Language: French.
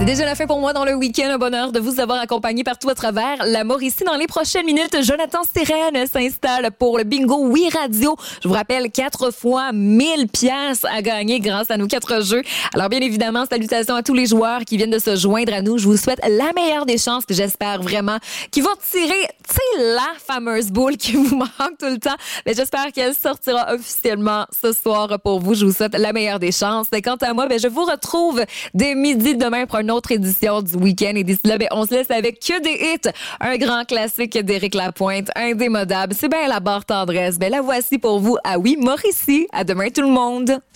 C'est déjà la fin pour moi dans le week-end. Un bonheur de vous avoir accompagné partout à travers la Mauricie. Dans les prochaines minutes, Jonathan Sirène s'installe pour le bingo Oui Radio. Je vous rappelle, 4 fois 1000 piastres à gagner grâce à nos 4 jeux. Alors bien évidemment, salutations à tous les joueurs qui viennent de se joindre à nous. Je vous souhaite la meilleure des chances, puis j'espère vraiment qu'ils vont tirer, tu sais, la fameuse boule qui vous manque tout le temps. Mais j'espère qu'elle sortira officiellement ce soir pour vous. Je vous souhaite la meilleure des chances. Et quant à moi, je vous retrouve dès midi demain pour une autre édition du week-end. Et d'ici là, on se laisse avec que des hits. Un grand classique d'Éric Lapointe, indémodable. C'est bien la barre tendresse. La voici pour vous. Ah oui, Mauricie. À demain tout le monde.